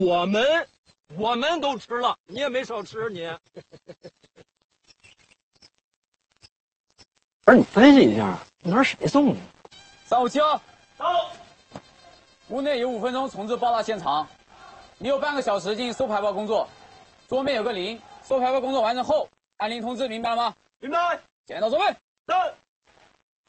我们都吃了，你也没少吃你。不是你分析一下，那是谁送的 ？357号， 到。 屋内有5分钟重置爆炸现场，你有半个小时进行收排爆工作。桌面有个铃，收排爆工作完成后按铃通知，明白了吗？ 明白。 剪刀准备。